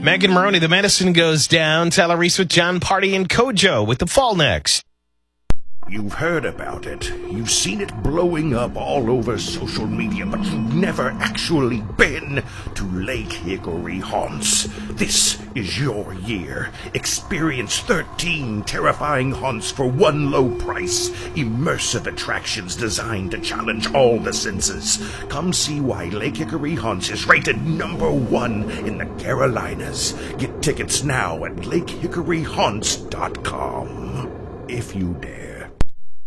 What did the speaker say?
Megan Maroney, the medicine goes down. Tyler Reese with John Party and Kojo with the fall next. You've heard about it. You've seen it blowing up all over social media, but you've never actually been to Lake Hickory Haunts. This is your year. Experience 13 terrifying haunts for one low price. Immersive attractions designed to challenge all the senses. Come see why Lake Hickory Haunts is rated #1 in the Carolinas. Get tickets now at lakehickoryhaunts.com. If you dare.